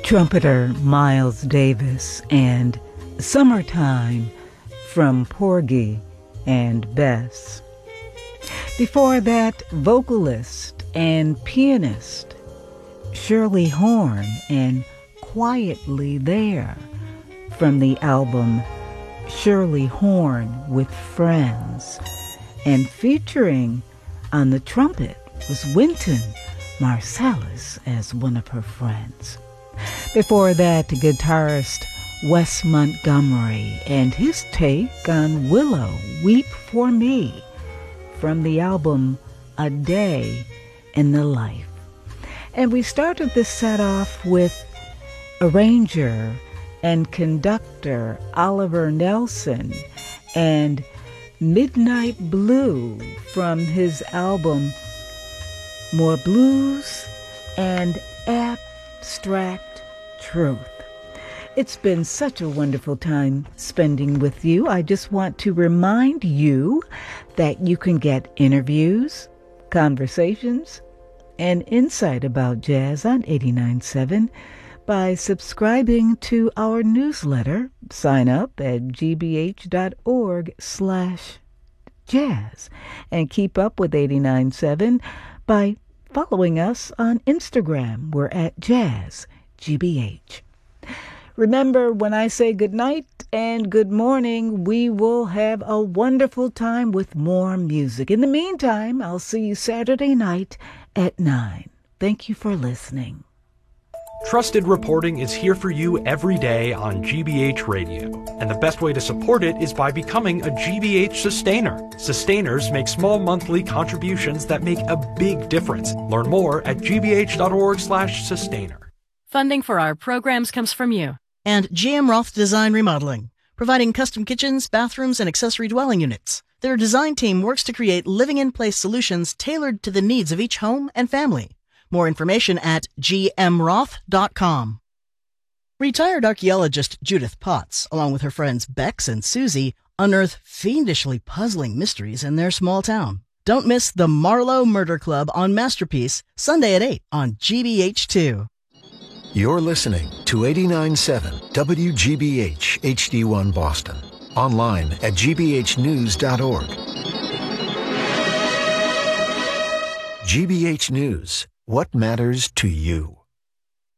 trumpeter Miles Davis and Summertime from Porgy and Bess. Before that, vocalist and pianist Shirley Horn and Quietly There from the album Shirley Horn with Friends. And featuring on the trumpet was Wynton Marsalis as one of her friends. Before that, guitarist Wes Montgomery and his take on Willow, Weep for Me, from the album A Day in the Life. And we started this set off with arranger and conductor Oliver Nelson and Midnight Blue from his album More Blues and Abstract Truth. It's been such a wonderful time spending with you. I just want to remind you that you can get interviews, conversations, and insight about jazz on 89.7 by subscribing to our newsletter. Sign up at gbh.org/jazz and keep up with 89.7 by following us on Instagram. We're at JazzGBH. Remember, when I say good night and good morning, we will have a wonderful time with more music. In the meantime, I'll see you Saturday night at 9. Thank you for listening. Trusted reporting is here for you every day on GBH Radio, and the best way to support it is by becoming a GBH sustainer. Sustainers make small monthly contributions that make a big difference. Learn more at gbh.org/sustainer. Funding for our programs comes from you. And GM Roth Design Remodeling, providing custom kitchens, bathrooms, and accessory dwelling units. Their design team works to create living-in-place solutions tailored to the needs of each home and family. More information at gmroth.com. Retired archaeologist Judith Potts, along with her friends Bex and Susie, unearth fiendishly puzzling mysteries in their small town. Don't miss the Marlowe Murder Club on Masterpiece, Sunday at 8 on GBH2. You're listening to 89.7 WGBH HD1 Boston. Online at gbhnews.org. GBH News. What matters to you?